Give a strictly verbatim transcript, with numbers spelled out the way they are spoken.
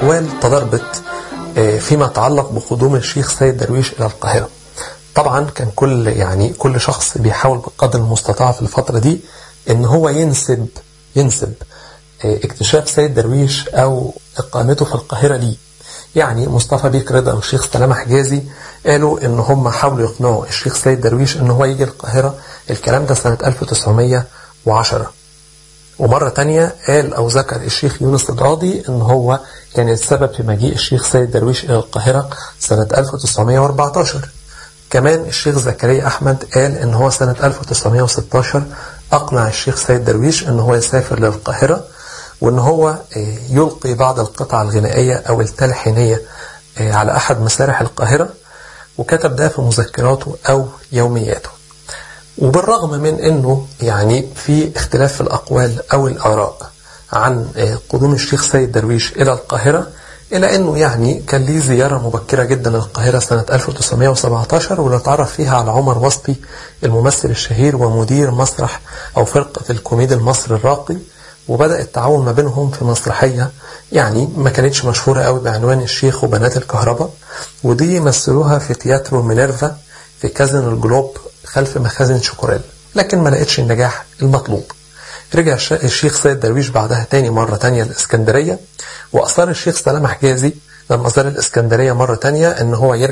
الأقوال تضاربت فيما يتعلق بقدوم الشيخ سيد درويش إلى القاهرة. طبعا كان كل يعني كل شخص بيحاول بقدر المستطاع في الفترة دي إن هو ينسب ينسب اكتشاف سيد درويش أو إقامته في القاهرة ليه. يعني مصطفى بيك رضا والشيخ سلامة حجازي قالوا إن هم حاولوا يقنعوا الشيخ سيد درويش إن هو يجي القاهرة، الكلام ده سنة ألف وتسعمية وعشرة. ومرة تانية قال أو ذكر الشيخ يونس القاضي إن هو كان السبب في مجيء الشيخ سيد درويش إلى القاهرة سنة ألف وتسعمية وأربعتاشر. كمان الشيخ زكريا أحمد قال إن هو سنة ألف وتسعمية وستاشر أقنع الشيخ سيد درويش إن هو يسافر للقاهرة وإن هو يلقي بعض القطع الغنائية أو التلحينية على أحد مسارح القاهرة، وكتب ده في مذكراته أو يومياته. وبالرغم من أنه يعني في اختلاف في الأقوال أو الآراء عن قدوم الشيخ سيد درويش إلى القاهرة، إلى أنه يعني كان ليه زيارة مبكرة جدا للقاهرة سنة ألف وتسعمية وسبعتاشر، واللي اتعرف فيها على عمر وصفي الممثل الشهير ومدير مسرح أو فرقة الكوميدي المصري الراقي، وبدأ التعاون ما بينهم في مسرحية يعني ما كانتش مشهورة قوي بعنوان الشيخ وبنات الكهرباء، ودي مثلوها في تياترو مينيرفا في كازن الجلوب خلف مخازن شوكوريل، لكن ما لقتش النجاح المطلوب. رجع الشيخ سيد درويش بعدها تاني مرة تانية الإسكندرية، وأصر الشيخ سلامة حجازي لما زار الإسكندرية مرة تانية إن هو يرجع